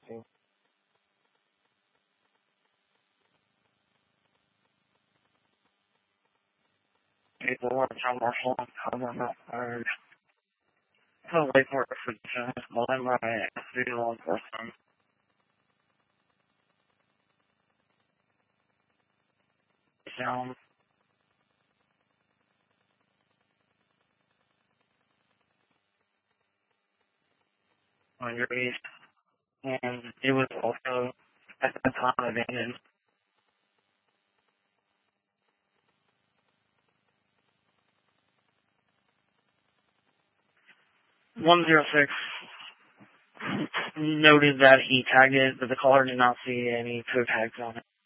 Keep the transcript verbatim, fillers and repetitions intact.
see. People were John Marshall and cover not fired. So wait for it for James Mullen by S V law enforcement. Down on your east. And it was also at the time abandoned. one zero six noted that he tagged it, but the caller did not see any code tags on it.